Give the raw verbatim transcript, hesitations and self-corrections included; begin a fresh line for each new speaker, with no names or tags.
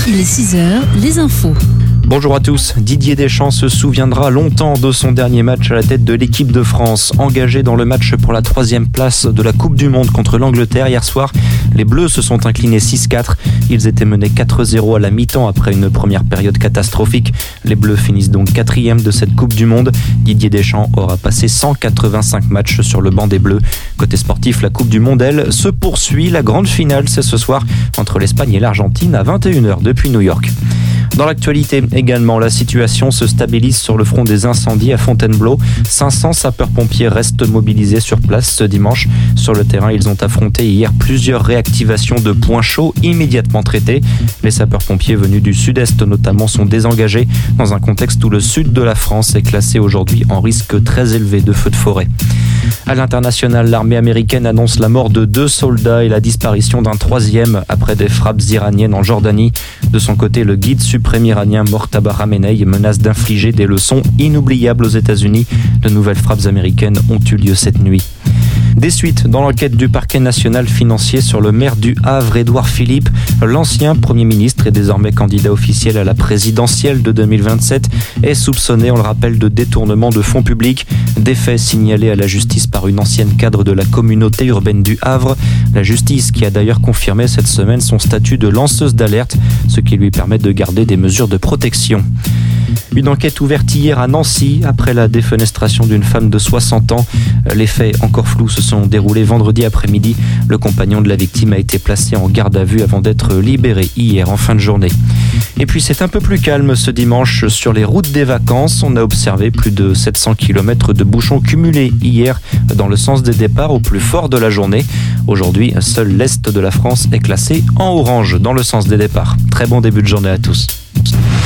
Il est six heures, les infos.
Bonjour à tous. Didier Deschamps se souviendra longtemps de son dernier match à la tête de l'équipe de France. Engagé dans le match pour la troisième place de la Coupe du Monde contre l'Angleterre hier soir, les Bleus se sont inclinés six quatre. Ils étaient menés quatre zéro à la mi-temps après une première période catastrophique. Les Bleus finissent donc quatrième de cette Coupe du Monde. Didier Deschamps aura passé cent quatre-vingt-cinq matchs sur le banc des Bleus. Côté sportif, la Coupe du Monde, elle, se poursuit. La grande finale, c'est ce soir entre l'Espagne et l'Argentine à vingt et une heures depuis New York. Dans l'actualité également, la situation se stabilise sur le front des incendies à Fontainebleau. cinq cents sapeurs-pompiers restent mobilisés sur place ce dimanche. Sur le terrain, ils ont affronté hier plusieurs réactivations de points chauds immédiatement traités. Les sapeurs-pompiers venus du sud-est notamment sont désengagés dans un contexte où le sud de la France est classé aujourd'hui en risque très élevé de feux de forêt. À l'international, l'armée américaine annonce la mort de deux soldats et la disparition d'un troisième après des frappes iraniennes en Jordanie. De son côté, le guide suprême iranien Mojtaba Khamenei menace d'infliger des leçons inoubliables aux États-Unis. De nouvelles frappes américaines ont eu lieu cette nuit. Des suites dans l'enquête du parquet national financier sur le maire du Havre, Édouard Philippe. L'ancien Premier ministre et désormais candidat officiel à la présidentielle de deux mille vingt-sept est soupçonné, on le rappelle, de détournement de fonds publics. Des faits signalés à la justice par une ancienne cadre de la communauté urbaine du Havre. La justice qui a d'ailleurs confirmé cette semaine son statut de lanceuse d'alerte, ce qui lui permet de garder des mesures de protection. Une enquête ouverte hier à Nancy après la défenestration d'une femme de soixante ans. Les faits, encore flous, se sont déroulés vendredi après-midi. Le compagnon de la victime a été placé en garde à vue avant d'être libéré hier en fin de journée. Et puis c'est un peu plus calme ce dimanche sur les routes des vacances. On a observé plus de sept cents kilomètres de bouchons cumulés hier dans le sens des départs au plus fort de la journée. Aujourd'hui, seul l'Est de la France est classé en orange dans le sens des départs. Très bon début de journée à tous.